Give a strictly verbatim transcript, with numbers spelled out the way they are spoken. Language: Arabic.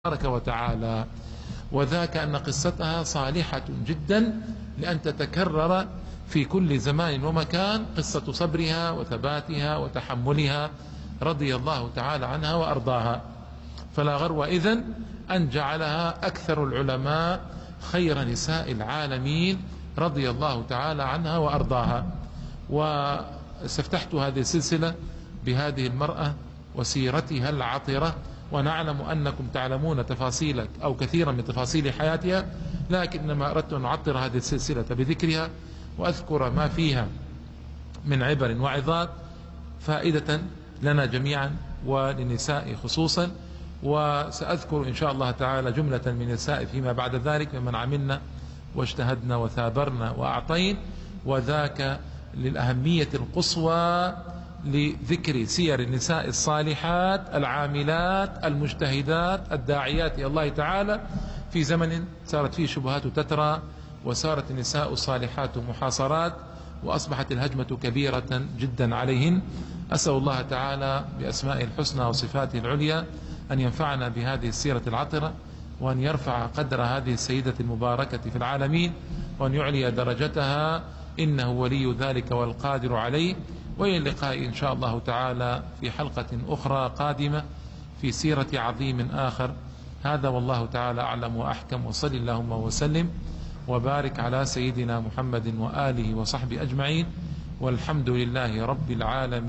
تبارك وتعالى، وذاك أن قصتها صالحة جدا لأن تتكرر في كل زمان ومكان، قصة صبرها وثباتها وتحملها رضي الله تعالى عنها وأرضاها. فلا غرو إذن أن جعلها أكثر العلماء خير نساء العالمين رضي الله تعالى عنها وأرضاها. واستفتحت هذه السلسلة بهذه المرأة وسيرتها العطرة، ونعلم أنكم تعلمون تفاصيل أو كثيرا من تفاصيل حياتها، لكنما أردت أن أعطر هذه السلسلة بذكرها وأذكر ما فيها من عبر وعظات فائدة لنا جميعا وللنساء خصوصا. وسأذكر إن شاء الله تعالى جملة من النساء فيما بعد ذلك ممن عملنا واجتهدنا وثابرنا وأعطين، وذاك للأهمية القصوى لذكر سير النساء الصالحات العاملات المجتهدات الداعيات إلى الله تعالى في زمن صارت فيه شبهات تترى، وصارت النساء الصالحات محاصرات، وأصبحت الهجمة كبيرة جدا عليهن. أسأل الله تعالى بأسمائه الحسنى وصفاته العليا أن ينفعنا بهذه السيرة العطرة، وأن يرفع قدر هذه السيدة المباركة في العالمين، وأن يعلي درجتها، إنه ولي ذلك والقادر عليه. وإلى اللقاء إن شاء الله تعالى في حلقة أخرى قادمة في سيرة عظيم آخر. هذا والله تعالى أعلم وأحكم، وصل اللهم وسلم وبارك على سيدنا محمد وآله وصحبه أجمعين، والحمد لله رب العالمين.